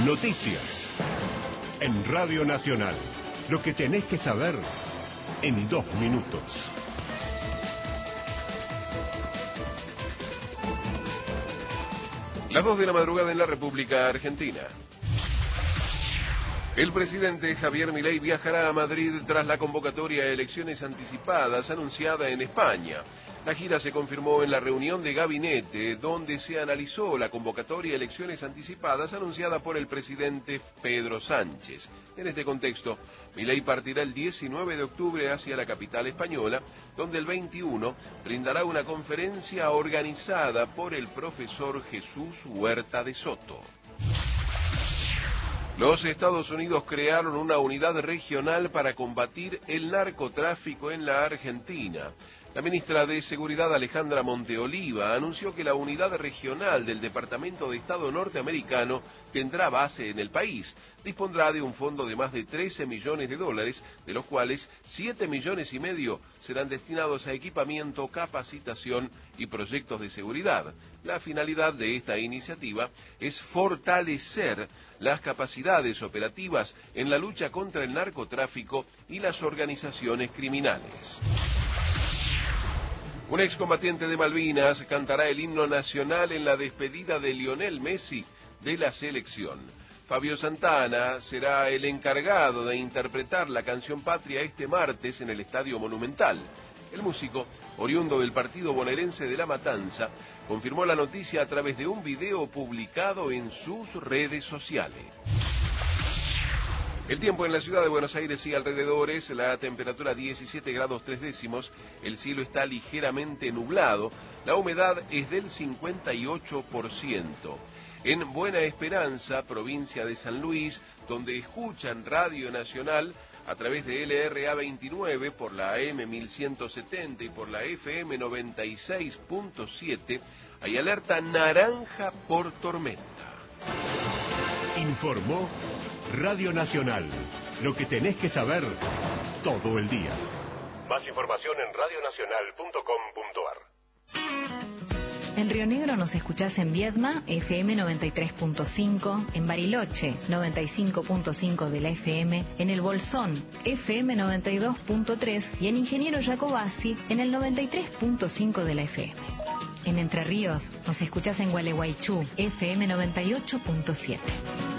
Noticias. En Radio Nacional. Lo que tenés que saber en 2 minutos. Las 2 de la madrugada en la República Argentina. El presidente Javier Milei viajará a Madrid tras la convocatoria a elecciones anticipadas anunciada en España. La gira se confirmó en la reunión de gabinete, donde se analizó la convocatoria a elecciones anticipadas anunciada por el presidente Pedro Sánchez. En este contexto, Milei partirá el 19 de octubre hacia la capital española, donde el 21 brindará una conferencia organizada por el profesor Jesús Huerta de Soto. Los Estados Unidos crearon una unidad regional para combatir el narcotráfico en la Argentina. La ministra de Seguridad, Alejandra Monteoliva, anunció que la unidad regional del Departamento de Estado norteamericano tendrá base en el país. Dispondrá de un fondo de más de 13 millones de dólares, de los cuales 7,5 millones serán destinados a equipamiento, capacitación y proyectos de seguridad. La finalidad de esta iniciativa es fortalecer las capacidades operativas en la lucha contra el narcotráfico y las organizaciones criminales. Un excombatiente de Malvinas cantará el himno nacional en la despedida de Lionel Messi de la selección. Fabio Santana será el encargado de interpretar la canción patria este martes en el Estadio Monumental. El músico, oriundo del partido bonaerense de La Matanza, confirmó la noticia a través de un video publicado en sus redes sociales. El tiempo en la ciudad de Buenos Aires y alrededores, la temperatura 17 grados 3 décimos, el cielo está ligeramente nublado, la humedad es del 58%. En Buena Esperanza, provincia de San Luis, donde escuchan Radio Nacional a través de LRA 29 por la AM 1170 y por la FM 96.7, hay alerta naranja por tormenta. Informó Radio Nacional. Lo que tenés que saber todo el día. Más información en radionacional.com.ar. En Río Negro nos escuchás en Viedma, FM 93.5, en Bariloche, 95.5 de la FM, en El Bolsón, FM 92.3 y en Ingeniero Jacobasi, en el 93.5 de la FM. En Entre Ríos nos escuchás en Gualeguaychú, FM 98.7.